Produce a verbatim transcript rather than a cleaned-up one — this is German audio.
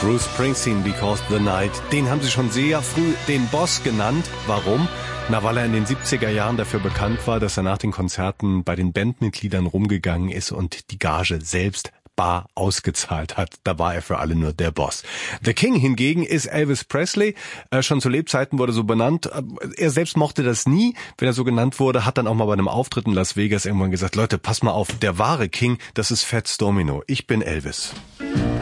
Bruce Springsteen, Because the Night. Den haben sie schon sehr früh den Boss genannt. Warum? Na, weil er in den siebziger Jahren dafür bekannt war, dass er nach den Konzerten bei den Bandmitgliedern rumgegangen ist und die Gage selbst bar ausgezahlt hat. Da war er für alle nur der Boss. The King hingegen ist Elvis Presley. Äh, schon zu Lebzeiten wurde so benannt. Er selbst mochte das nie, wenn er so genannt wurde. Hat dann auch mal bei einem Auftritt in Las Vegas irgendwann gesagt, Leute, pass mal auf, der wahre King, das ist Fats Domino. Ich bin Elvis.